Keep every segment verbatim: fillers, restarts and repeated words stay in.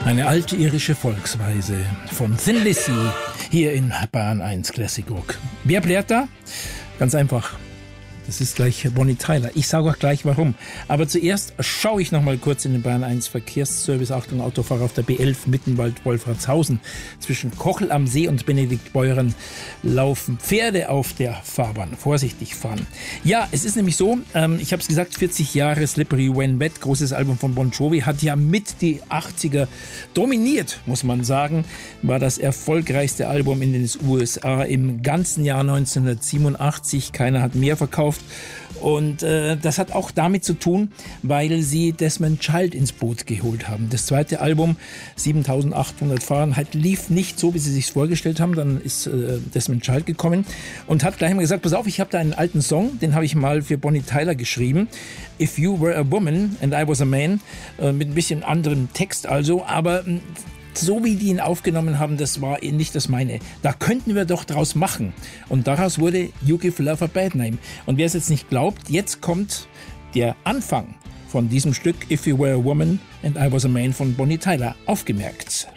Eine alte irische Volksweise von Thin Lizzy hier in Bayern eins Classic Rock. Wer blärt da? Ganz einfach. Das ist gleich Bonnie Tyler. Ich sage auch gleich warum. Aber zuerst schaue ich noch mal kurz in den Bayern eins Verkehrsservice. Achtung, Autofahrer auf der B elf Mittenwald-Wolfratshausen. Zwischen Kochel am See und Benediktbeuern laufen Pferde auf der Fahrbahn. Vorsichtig fahren. Ja, es ist nämlich so, ähm, ich habe es gesagt, vierzig Jahre Slippery When Wet, großes Album von Bon Jovi, hat ja mit die achtziger dominiert, muss man sagen. War das erfolgreichste Album in den U S A im ganzen Jahr neunzehnhundertsiebenundachtzig. Keiner hat mehr verkauft. Und äh, das hat auch damit zu tun, weil sie Desmond Child ins Boot geholt haben. Das zweite Album, siebentausendachthundert Fahrenheit, lief nicht so, wie sie sich vorgestellt haben. Dann ist äh, Desmond Child gekommen und hat gleich mal gesagt, pass auf, ich habe da einen alten Song, den habe ich mal für Bonnie Tyler geschrieben. If You Were a Woman and I Was a Man, äh, mit ein bisschen anderem Text also, aber äh, so wie die ihn aufgenommen haben, das war nicht das meine. Da könnten wir doch draus machen. Und daraus wurde You Give Love a Bad Name. Und wer es jetzt nicht glaubt, jetzt kommt der Anfang von diesem Stück If You Were a Woman and I Was a Man von Bonnie Tyler. Aufgemerkt.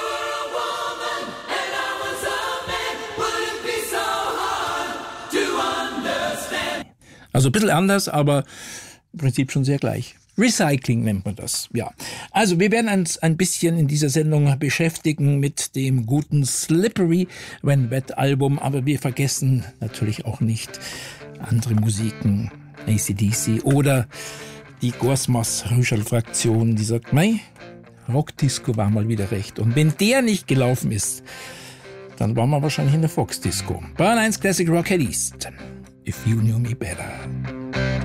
Also ein bisschen anders, aber im Prinzip schon sehr gleich. Recycling nennt man das, ja. Also wir werden uns ein bisschen in dieser Sendung beschäftigen mit dem guten Slippery When Wet Album, aber wir vergessen natürlich auch nicht andere Musiken, A C D C oder die Gorsmas-Rüschel-Fraktion, die sagt, mei, Rockdisco war mal wieder recht. Und wenn der nicht gelaufen ist, dann waren wir wahrscheinlich in der Fox Disco. Bayern eins Classic Rock Head East. If You Knew Me Better.